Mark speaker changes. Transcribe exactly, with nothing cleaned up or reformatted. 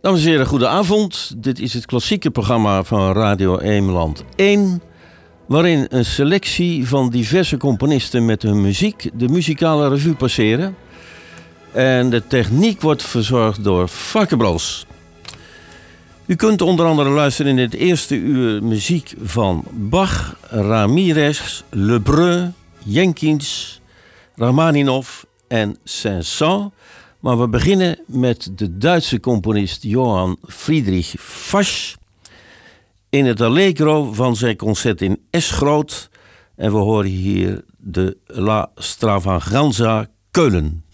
Speaker 1: Dames en heren, goedenavond. Dit is het klassieke programma van Radio Eemland één... waarin een selectie van diverse componisten met hun muziek de muzikale revue passeren. En de techniek wordt verzorgd door Varkenbroos. U kunt onder andere luisteren in het eerste uur muziek van Bach, Ramirez, Lebrun, Jenkins, Rachmaninov en Saint-Saëns. Maar we beginnen met de Duitse componist Johann Friedrich Fasch in het Allegro van zijn concert in S groot. En we horen hier de La Stravaganza Keulen.